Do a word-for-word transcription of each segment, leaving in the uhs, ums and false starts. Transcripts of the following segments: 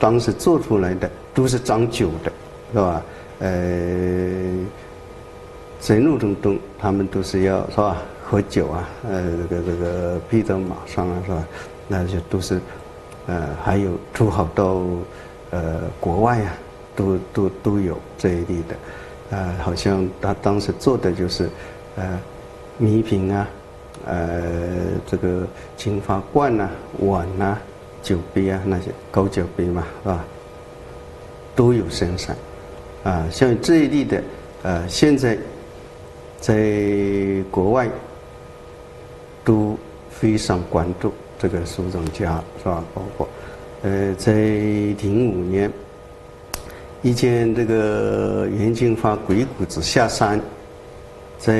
当时做出来的都是长酒的，是吧？呃，在路中东他们都是要是吧喝酒啊，呃，这个这个披着马上啊，是吧？那就都是，呃，还有出好到呃国外啊，都都都有这一类的，啊、呃，好像他当时做的就是呃米品啊。呃，这个金发罐呐、碗呐、酒杯啊，那些高脚杯嘛，是吧？都有生产，啊，像这一类的，呃，现在在国外都非常关注这个收藏家，是吧？包括，呃，在零五年，一件这个袁金发鬼谷子下山，在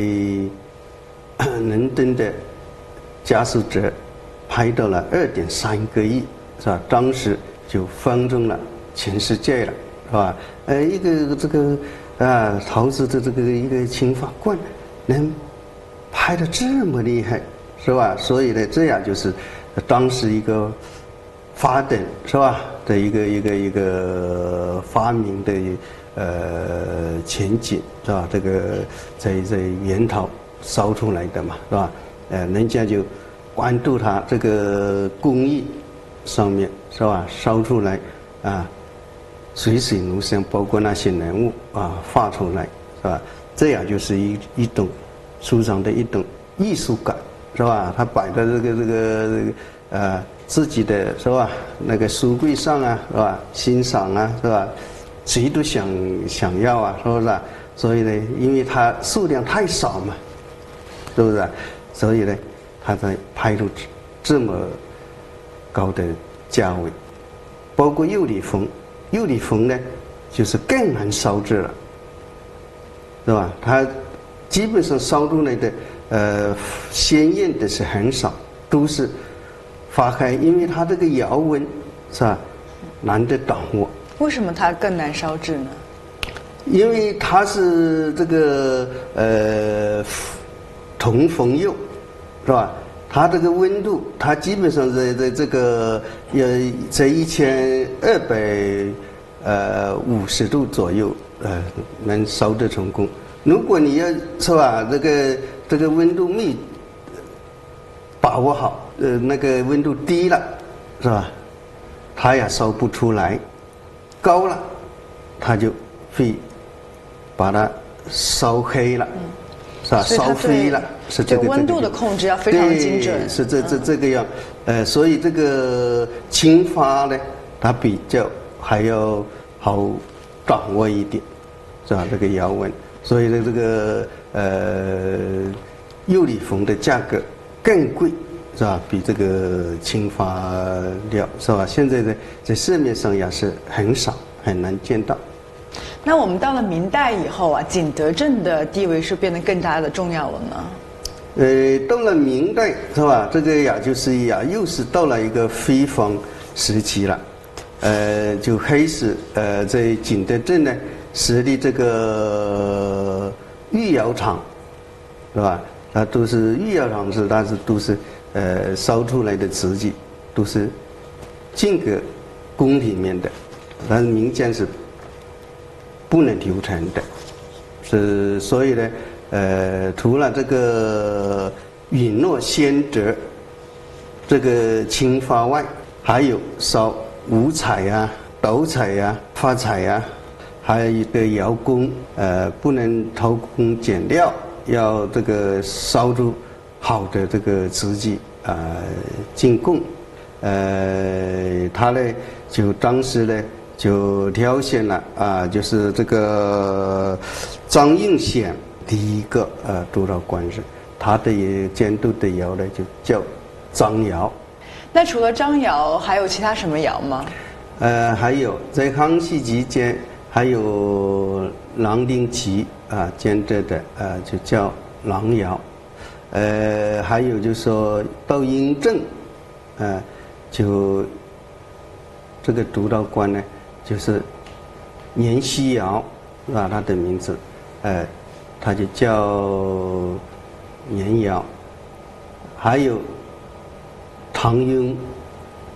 伦敦的加速者拍到了二点三个亿，是吧？当时就风靡了全世界了，是吧？呃，一个这个啊陶瓷的这个一个青花罐，能拍得这么厉害，是吧？所以呢，这样就是当时一个发展，是吧？的一个一个一个发明的呃前景，是吧？这个在在元朝烧出来的嘛，是吧？呃，人家就关注它这个工艺上面，是吧？烧出来啊，栩栩如生，包括那些人物啊画出来，是吧？这样就是一一种收藏的一种艺术感，是吧？他摆在这个这个这个呃自己的是吧？那个书柜上啊，是吧？欣赏啊，是吧？谁都想想要啊，是不是啊？所以呢，因为它数量太少嘛。是不是、啊？所以呢，他才拍出这么高的价位。包括釉里缝，釉里缝呢，就是更难烧制了，是吧？它基本上烧出来的呃鲜艳的是很少，都是发黑，因为它这个窑温是吧难得掌握。 为什么它更难烧制呢？ 因为它是这个呃。铜缝釉，是吧？它这个温度，它基本上在在这个呃在一千二百呃五十度左右，呃能烧得成功。如果你要是吧，这个这个温度没把握好，呃那个温度低了，是吧？它也烧不出来，高了，它就会把它烧黑了。嗯是吧？烧飞了，是这个温度的控制要非常的精准， 是这这这个样，呃，所以这个青花呢，它比较还要好掌握一点，是吧？这个窑温，所以呢，这个呃釉里缝的价格更贵，是吧？比这个青花料是吧？现在呢，在市面上也是很少，很难见到。 那我们到了明代以后啊，景德镇的地位是变得更加的重要了呢。 呃，到了明代是吧？这个呀，就是呀，又是到了一个辉煌时期了。呃，就开始呃，在景德镇呢设立这个御窑厂，是吧？它都是御窑厂是，但是都是呃烧出来的瓷器都是进个宫里面的，但是民间是不能流传的，是所以呢，呃，除了这个允诺先哲这个青花外，还有烧五彩呀、斗彩呀、发彩呀，还有一个窑工，呃，不能偷工减料，要这个烧出好的这个瓷器啊、呃、进贡，呃，他呢就当时呢。就挑选了啊，就是这个张应显第一个呃督导官是，他的也监督的窑呢就叫张窑。 那除了张窑，还有其他什么窑吗？ 呃，还有在康熙期间，还有郎丁奇啊监制的呃就叫郎窑，呃，还有就是说到雍正，呃，就这个督导官呢。就是年希尧啊，他的名字，呃，他就叫年尧。还有唐雍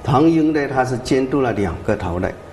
唐英呢，他是监督了两个朝代，